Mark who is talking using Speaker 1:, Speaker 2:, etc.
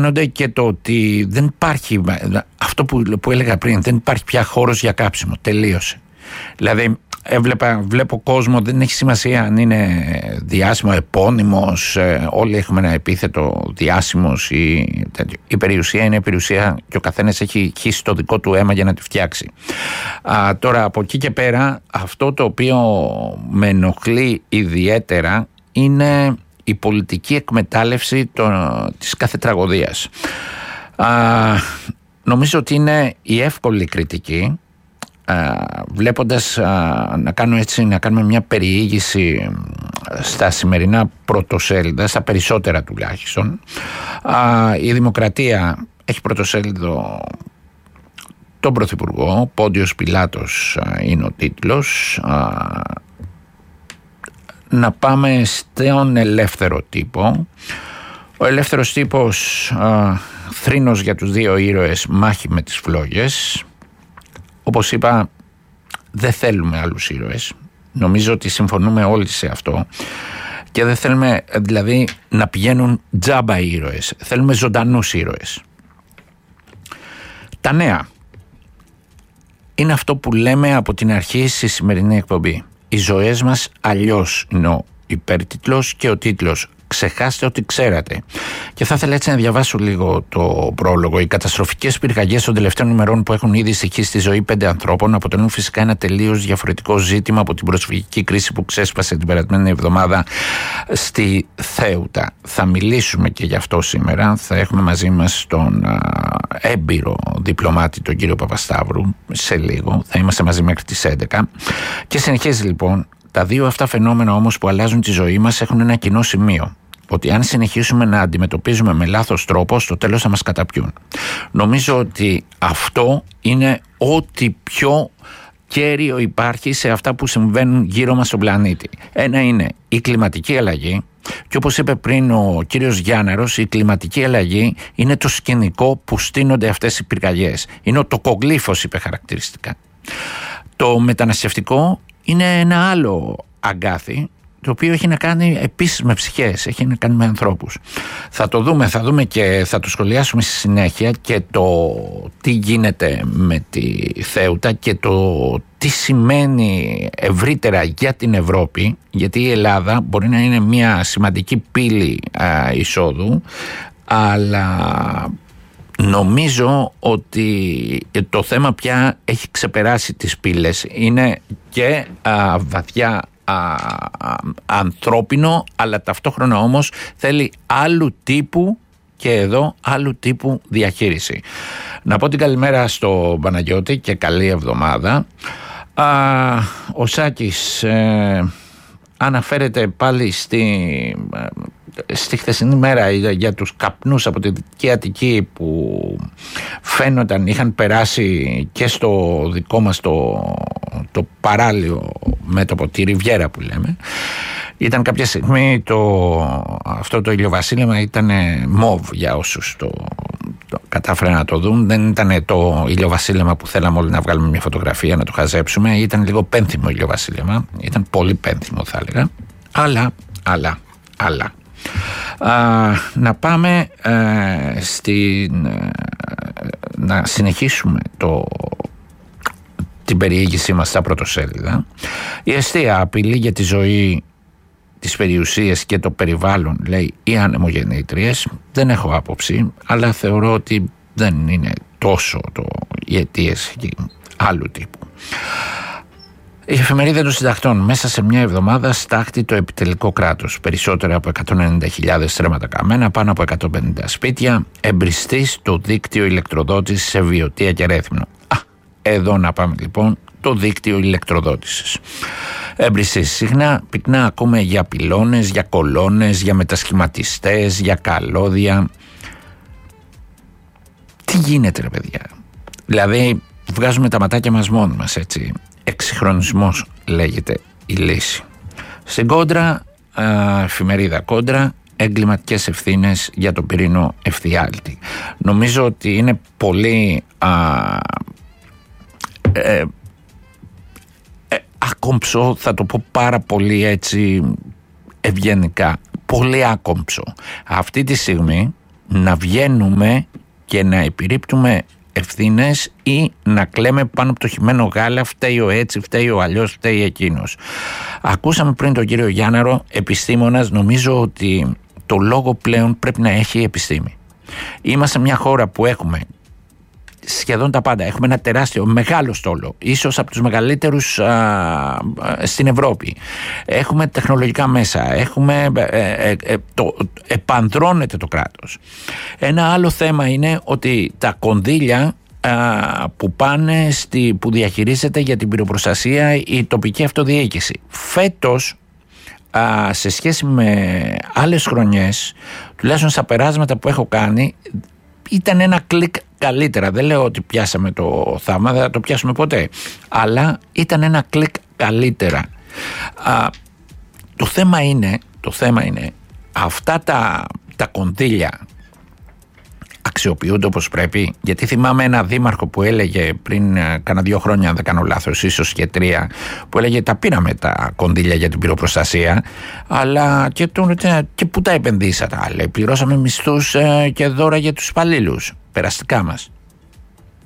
Speaker 1: αντιλαμβάνονται και το ότι δεν υπάρχει, αυτό που έλεγα πριν, δεν υπάρχει πια χώρος για κάψιμο, τελείωσε. Δηλαδή βλέπω κόσμο, δεν έχει σημασία αν είναι διάσημο, επώνυμος, όλοι έχουμε ένα επίθετο διάσημος ή τέτοιο. Η περιουσία είναι η περιουσία και ο καθένας έχει χύσει το δικό του αίμα για να τη φτιάξει. Τώρα από εκεί και πέρα, αυτό το οποίο με ενοχλεί ιδιαίτερα είναι η πολιτική εκμετάλλευση της κάθε τραγωδίας. Νομίζω ότι είναι η εύκολη κριτική, βλέποντας να κάνουμε μια περιήγηση στα σημερινά πρωτοσέλιδα, στα περισσότερα τουλάχιστον. Η Δημοκρατία έχει πρωτοσέλιδο τον Πρωθυπουργό, Πόντιος Πιλάτος είναι ο τίτλος. Να πάμε στον ελεύθερο τύπο. Ο ελεύθερος τύπος, θρήνος για τους δύο ήρωες, μάχη με τις φλόγες. Όπως είπα, δεν θέλουμε άλλους ήρωες. Νομίζω ότι συμφωνούμε όλοι σε αυτό. Και δεν θέλουμε δηλαδή να πηγαίνουν τζάμπα ήρωες. Θέλουμε ζωντανούς ήρωες. Τα νέα είναι αυτό που λέμε από την αρχή στη σημερινή εκπομπή. Οι ζωές μας αλλιώς είναι ο υπέρτιτλος και ο τίτλος. Ξεχάστε ότι ξέρατε. Και θα ήθελα έτσι να διαβάσω λίγο το πρόλογο. Οι καταστροφικές πυρκαγιές των τελευταίων ημερών που έχουν ήδη στοιχήσει στη ζωή 5 ανθρώπων αποτελούν φυσικά ένα τελείως διαφορετικό ζήτημα από την προσφυγική κρίση που ξέσπασε την περασμένη εβδομάδα στη Θέουτα. Θα μιλήσουμε και γι' αυτό σήμερα. Θα έχουμε μαζί μας τον έμπειρο διπλωμάτη, τον κύριο Παπασταύρου, σε λίγο. Θα είμαστε μαζί μέχρι τις 11. Και συνεχίζει λοιπόν. Τα δύο αυτά φαινόμενα όμως που αλλάζουν τη ζωή μας έχουν ένα κοινό σημείο. Ότι αν συνεχίσουμε να αντιμετωπίζουμε με λάθος τρόπο, στο τέλος θα μας καταπιούν. Νομίζω ότι αυτό είναι ό,τι πιο κέριο υπάρχει σε αυτά που συμβαίνουν γύρω μας στον πλανήτη. Ένα είναι η κλιματική αλλαγή και όπως είπε πριν ο κύριος Γιάνναρος, η κλιματική αλλαγή είναι το σκηνικό που στείνονται αυτές οι πυρκαγιές. Είναι ο τοκογλύφος, είπε χαρακτηριστικά. Το μεταναστευτικό είναι ένα άλλο αγκάθι, το οποίο έχει να κάνει επίσης με ψυχές, έχει να κάνει με ανθρώπους. Θα το δούμε και θα το σχολιάσουμε στη συνέχεια και το τι γίνεται με τη Θέουτα και το τι σημαίνει ευρύτερα για την Ευρώπη, γιατί η Ελλάδα μπορεί να είναι μια σημαντική πύλη εισόδου, αλλά νομίζω ότι το θέμα πια έχει ξεπεράσει τις πύλες. Είναι και βαθιά ανθρώπινο, αλλά ταυτόχρονα όμως θέλει άλλου τύπου και εδώ άλλου τύπου διαχείριση. Να πω την καλημέρα στο Παναγιώτη και καλή εβδομάδα. Ο Σάκης αναφέρεται πάλι στη χθεσινή μέρα για τους καπνούς από τη Δυτική Αττική που φαίνονταν, είχαν περάσει και στο δικό μας το παράλιο μέτωπο, τη Ριβιέρα που λέμε. Ήταν κάποια στιγμή αυτό το ηλιοβασίλεμα ήταν μοβ για όσους το κατάφεραν να το δουν. Δεν ήταν το ηλιοβασίλεμα που θέλαμε όλοι να βγάλουμε μια φωτογραφία να το χαζέψουμε. Ήταν λίγο πένθυμο ηλιοβασίλεμα. Ήταν πολύ πένθυμο θα έλεγα. Αλλά να πάμε να συνεχίσουμε την περιήγησή μας στα πρωτοσέλιδα. Η εστία απειλή για τη ζωή, τις περιουσίες και το περιβάλλον, λέει, οι ανεμογεννήτριες. Δεν έχω άποψη, αλλά θεωρώ ότι δεν είναι τόσο οι αιτίες άλλου τύπου. Η εφημερίδα των συντακτών μέσα σε μια εβδομάδα στάχτη το επιτελικό κράτος. Περισσότερα από 190.000 στρέμματα καμένα, πάνω από 150 σπίτια, εμπριστή στο δίκτυο ηλεκτροδότησης σε Βιωτία και Ρέθυμνο. Εδώ να πάμε λοιπόν, το δίκτυο ηλεκτροδότησης. Εμπριστή. Συχνά πυκνά ακούμε για πυλώνες, για κολόνες, για μετασχηματιστές, για καλώδια. Τι γίνεται ρε παιδιά? Δηλαδή βγάζουμε τα ματάκια μας μόνοι μας, έτσι. Εξυγχρονισμός λέγεται η λύση. Στην Κόντρα, εφημερίδα Κόντρα, εγκληματικές ευθύνες για τον πυρήνο Ευθιάλτη. Νομίζω ότι είναι πολύ άκομψο, θα το πω πάρα πολύ έτσι ευγενικά, πολύ άκομψο. Αυτή τη στιγμή να βγαίνουμε και να επιρρύπτουμε ευθύνες ή να κλαίμε πάνω από το χυμένο γάλα, φταίει ο έτσι, φταίει ο αλλιώς, φταίει εκείνος. Ακούσαμε πριν τον κύριο Γιάνναρο, επιστήμονας. Νομίζω ότι το λόγο πλέον πρέπει να έχει η επιστήμη. Είμαστε μια χώρα που έχουμε σχεδόν τα πάντα. Έχουμε ένα τεράστιο, μεγάλο στόλο, ίσως από τους μεγαλύτερους στην Ευρώπη. Έχουμε τεχνολογικά μέσα, επανδρώνεται το κράτος. Ένα άλλο θέμα είναι ότι τα κονδύλια που πάνε που διαχειρίζεται για την πυροπροστασία η τοπική αυτοδιοίκηση. Φέτος, σε σχέση με άλλες χρονιές, τουλάχιστον στα περάσματα που έχω κάνει, ήταν ένα κλικ καλύτερα. Δεν λέω ότι πιάσαμε το θαύμα, δεν θα το πιάσουμε ποτέ, αλλά ήταν ένα κλικ καλύτερα. Το θέμα είναι αυτά τα κονδύλια αξιοποιούνται όπως πρέπει? Γιατί θυμάμαι ένα δήμαρχο που έλεγε πριν κάνα 2 χρόνια, αν δεν κάνω λάθος, ίσως και 3, που έλεγε τα πήραμε τα κονδύλια για την πυροπροστασία, αλλά και πού τα επενδύσατε? Λέει, πληρώσαμε μισθούς και δώρα για τους υπαλλήλους, περαστικά μας.